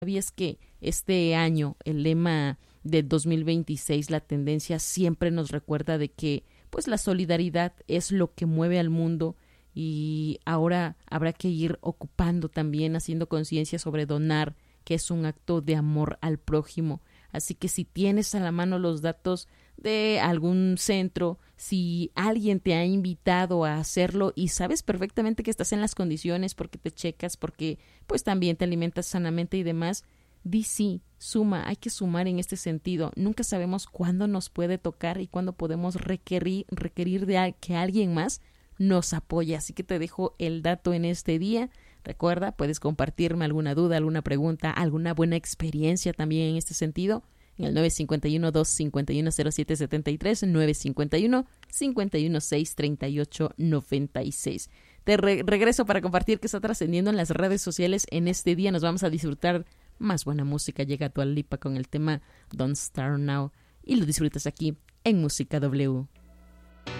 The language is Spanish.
¿Sabías que este año, el lema de 2026, la tendencia siempre nos recuerda de que pues la solidaridad es lo que mueve al mundo y ahora habrá que ir ocupando también, haciendo conciencia sobre donar, que es un acto de amor al prójimo. Así que si tienes a la mano los datos de algún centro, si alguien te ha invitado a hacerlo y sabes perfectamente que estás en las condiciones porque te checas, porque pues también te alimentas sanamente y demás, di sí, suma, hay que sumar en este sentido. Nunca sabemos cuándo nos puede tocar y cuándo podemos requerir de que alguien más nos apoye. Así que te dejo el dato en este día. Recuerda, puedes compartirme alguna duda, alguna pregunta, alguna buena experiencia también en este sentido en el 951-251-0773, 951-516-3896. Te regreso para compartir qué está trascendiendo en las redes sociales en este día. Nos vamos a disfrutar más buena música. Llega Dua Lipa con el tema Don't Start Now y lo disfrutas aquí en Música W.